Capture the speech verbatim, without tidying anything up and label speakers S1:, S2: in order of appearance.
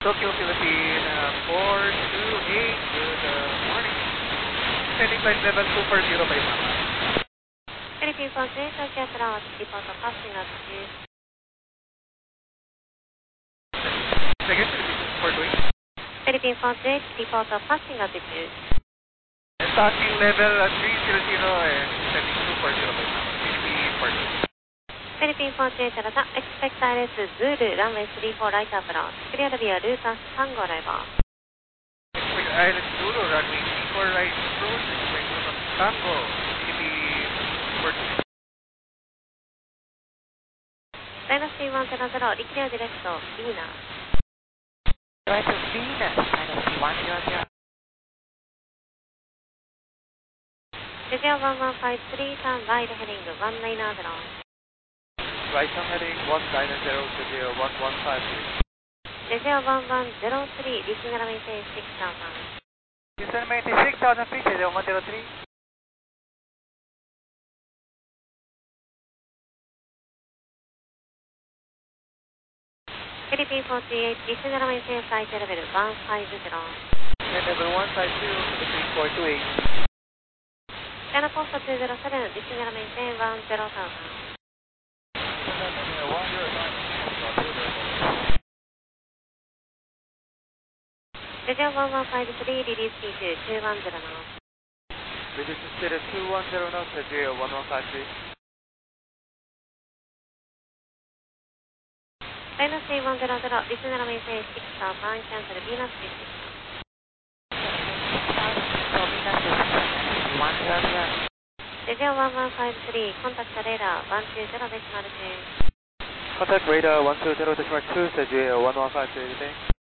S1: Tokyo, Philippine, uh, four two eight, good uh, morning. Sending flight level two four zero by Mama.
S2: Philippine four two eight, Tokyo approach, report of passing altitude.
S1: Second, Philippine four two eight.
S2: Philippine four two eight, report of passing altitude.
S1: And taxing level uh, three zero zero and sending two four zero by Mama. Philippine four two eight.
S2: Philippine four two eight, Delta, expect I L S Zulu, runway three four right approach. Clear via Lucas Tango arrival.
S1: Expect I L S Zulu, runway three four right approach, expect Lucas Tango, Philippine four two eight.
S2: Dynasty one zero zero, declare direction, Venus.
S3: Right to Venus, Dynasty one zero zero.
S2: Visual one one five three, turn right heading one nine zero.
S1: Right on heading one nine zero to zero one one five three.
S2: Visual one one zero three, listener maintain six thousand.
S1: Houston maintain six thousand feet, zero one zero three.
S2: Philippine four two eight, listener maintain flight level one five zero.
S1: And level one five two, Philippine four two eight.
S2: China Postal two zero seven, listener maintain one zero thousand. Visual one one five three, release T two two one zero knots.
S1: Release to two one zero knots at zero one one five three.
S2: Dynasty one zero zero, listener maintain six thousand, cancel Venus fifty.
S3: one zero zero.
S2: Visual one one five three, contact radar one two zero decimal two.
S1: Contact radar one two zero decimal two, zero one one five three,